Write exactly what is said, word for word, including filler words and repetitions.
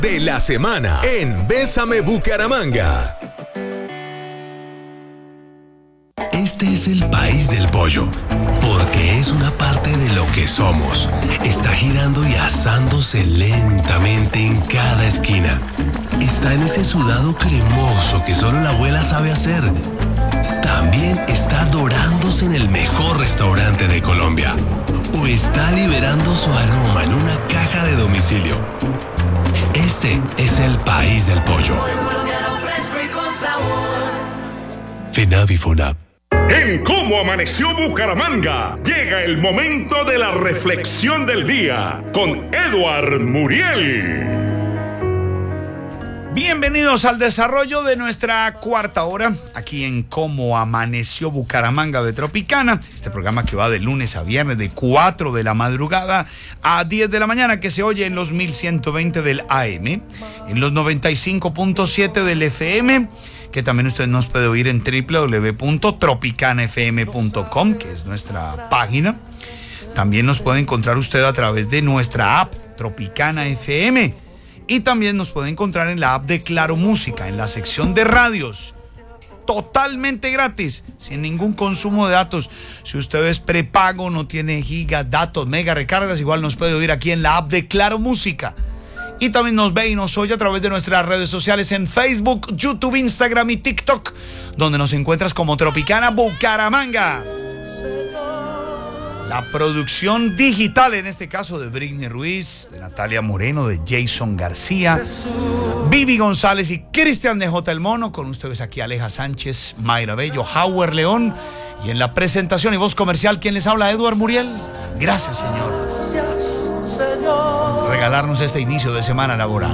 de la semana en Bésame Bucaramanga. Este es el país del pollo, porque es una parte de lo que somos. Está girando y asándose lentamente en cada esquina. Está en ese sudado cremoso que solo la abuela sabe hacer. También está dorándose en el mejor restaurante de Colombia. O está liberando su aroma en una caja de domicilio. Este es el país del pollo. FENAVI FONAP. En Cómo Amaneció Bucaramanga, llega el momento de la reflexión del día con Edward Muriel. Bienvenidos al desarrollo de nuestra cuarta hora, aquí en Cómo Amaneció Bucaramanga de Tropicana, este programa que va de lunes a viernes de cuatro de la madrugada a diez de la mañana, que se oye en los mil ciento veinte del A M, en los noventa y cinco punto siete del F M, que también usted nos puede oír en doble u doble u doble u punto tropicana f m punto com, que es nuestra página. También nos puede encontrar usted a través de nuestra app Tropicana F M. Y también nos puede encontrar en la app de Claro Música, en la sección de radios. Totalmente gratis, sin ningún consumo de datos. Si usted es prepago, no tiene gigas, datos, mega recargas, igual nos puede oír aquí en la app de Claro Música. Y también nos ve y nos oye a través de nuestras redes sociales en Facebook, YouTube, Instagram y TikTok, donde nos encuentras como Tropicana Bucaramanga. La producción digital, en este caso, de Britney Ruiz, de Natalia Moreno, de Jason García, Vivi González y Cristian de J. El Mono. Con ustedes aquí Aleja Sánchez, Mayra Bello, Howard León. Y en la presentación y voz comercial, ¿quién les habla? Edward Muriel. Gracias, Señor, por regalarnos este inicio de semana laboral.